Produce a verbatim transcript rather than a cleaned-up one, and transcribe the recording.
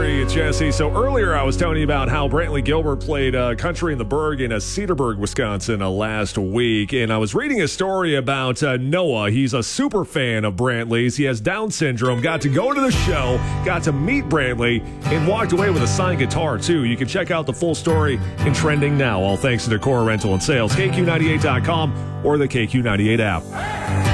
Corey, Jesse. So earlier I was telling you about how Brantley Gilbert played uh, Country in the Berg in uh, Cedarburg, Wisconsin uh, last week. And I was reading a story about uh, Noah. He's a super fan of Brantley's. He has Down syndrome, got to go to the show, got to meet Brantley, and walked away with a signed guitar, too. You can check out the full story in Trending Now, all thanks to Decor Rental and Sales, K Q ninety-eight dot com or the K Q ninety-eight app.